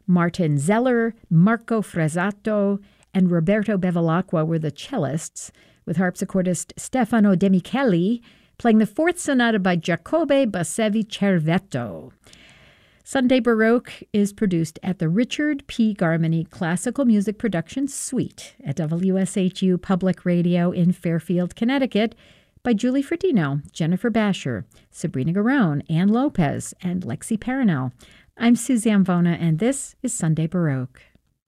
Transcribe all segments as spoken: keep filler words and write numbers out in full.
Martin Zeller, Marco Fresato, and Roberto Bevilacqua were the cellists, with harpsichordist Stefano De Micheli playing the fourth sonata by Giacobbe Bassevi Cervetto. Sunday Baroque is produced at the Richard P. Garmany Classical Music Production Suite at W S H U Public Radio in Fairfield, Connecticut, by Julie Fratino, Jennifer Basher, Sabrina Garone, Ann Lopez, and Lexi Paranel. I'm Suzanne Vona, and this is Sunday Baroque.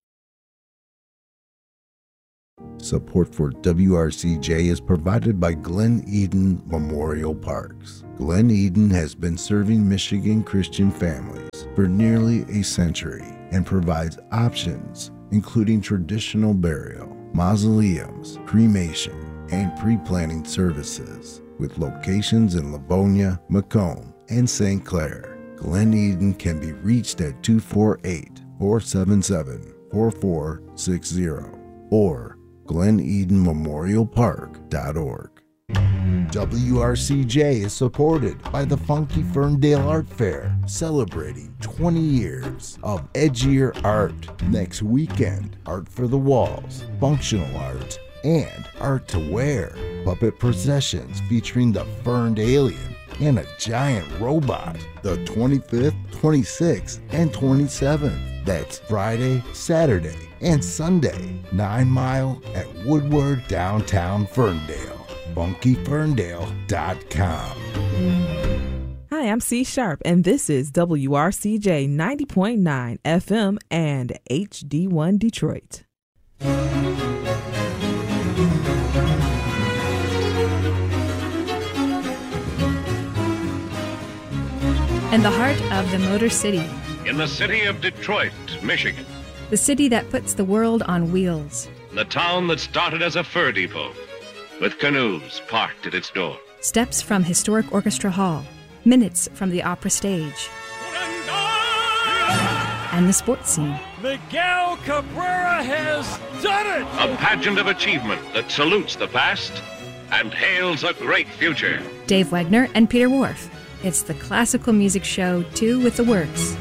Support for W R C J is provided by Glen Eden Memorial Parks. Glen Eden has been serving Michigan Christian families for nearly a century and provides options including traditional burial, mausoleums, cremation, and pre-planning services with locations in Livonia, Macomb, and Saint Clair. Glen Eden can be reached at two four eight, four seven seven, four four six zero or glen eden memorial park dot org. W R C J is supported by the Funky Ferndale Art Fair, celebrating twenty years of edgier art. Next weekend, art for the walls, functional art, and art to wear. Puppet processions featuring the Ferned Alien and a giant robot. The twenty-fifth, twenty-sixth, and twenty-seventh. That's Friday, Saturday, and Sunday. Nine Mile at Woodward, downtown Ferndale. funky ferndale dot com. Hi, I'm C Sharp, and this is W R C J ninety point nine F M and H D one Detroit. And the heart of the Motor City. In the city of Detroit, Michigan. The city that puts the world on wheels. The town that started as a fur depot, with canoes parked at its door. Steps from historic Orchestra Hall. Minutes from the opera stage. And the sports scene. Miguel Cabrera has done it! A pageant of achievement that salutes the past and hails a great future. Dave Wagner and Peter Wharf. It's the classical music show, Two with the Works.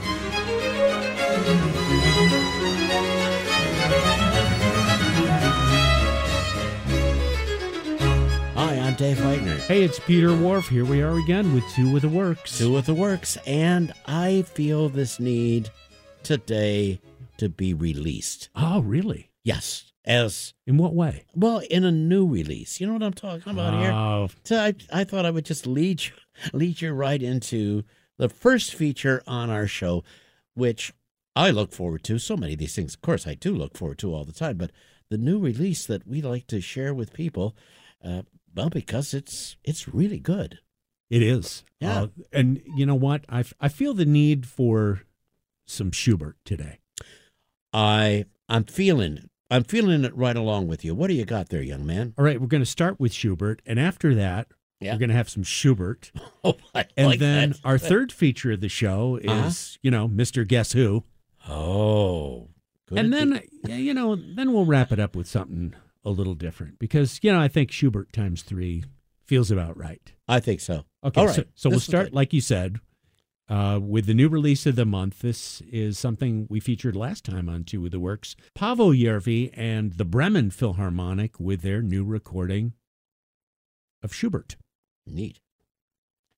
Hi, I'm Dave Wagner. Hey, it's Peter Wharf. Here we are again with Two with the Works. Two with the Works, and I feel this need today to be released. Oh, really? Yes. As in what way? Well, in a new release. You know what I'm talking about oh. here? So I, I thought I would just lead you, lead you right into the first feature on our show, which I look forward to. So many of these things, of course, I do look forward to all the time. But the new release that we like to share with people, uh, well, because it's it's really good. It is. Yeah. Uh, and you know what? I, I feel the need for some Schubert today. I I'm feeling it. I'm feeling it right along with you. What do you got there, young man? All right, we're going to start with Schubert, and after that, yeah. we're going to have some Schubert. Oh, I and like then that. our third feature of the show is, uh-huh. you know, Mister Guess Who. Oh. And then, be- you know, then we'll wrap it up with something a little different because, you know, I think Schubert times three feels about right. I think so. Okay, All right. so, so we'll start, good. like you said, Uh, with the new release of the month. This is something we featured last time on Two of the Works. Paavo Järvi and the Bremen Philharmonic with their new recording of Schubert. Neat.